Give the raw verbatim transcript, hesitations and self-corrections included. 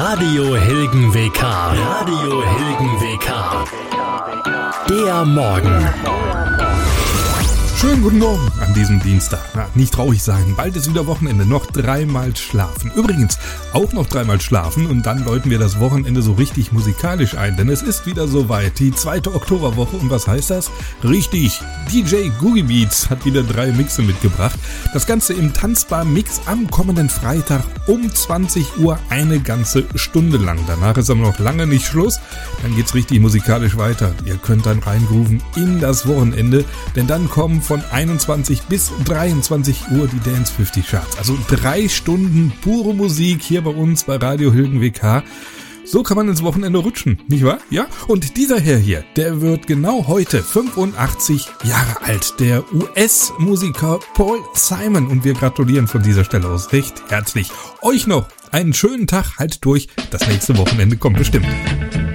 Radio Hilgen W K. Radio Hilgen W K. Der Morgen. Schönen guten Morgen an diesem Dienstag. Na, nicht traurig sein, bald ist wieder Wochenende, noch dreimal schlafen. Übrigens, auch noch dreimal schlafen und dann läuten wir das Wochenende so richtig musikalisch ein, denn es ist wieder soweit, die zweite Oktoberwoche und was heißt das? Richtig, D J Googie Beats hat wieder drei Mixe mitgebracht. Das Ganze im Tanzbar Mix am kommenden Freitag um zwanzig Uhr, eine ganze Stunde lang. Danach ist aber noch lange nicht Schluss, dann geht's richtig musikalisch weiter. Ihr könnt dann reingrooven in das Wochenende, denn dann kommen von einundzwanzig bis dreiundzwanzig Uhr die Dance fünfzig Charts. Also drei Stunden pure Musik hier bei uns bei Radio Hilgen W K. So kann man ins Wochenende rutschen, nicht wahr? Ja? Und dieser Herr hier, der wird genau heute fünfundachtzig Jahre alt. Der U S-Musiker Paul Simon. Und wir gratulieren von dieser Stelle aus recht herzlich. Euch noch einen schönen Tag, halt durch. Das nächste Wochenende kommt bestimmt.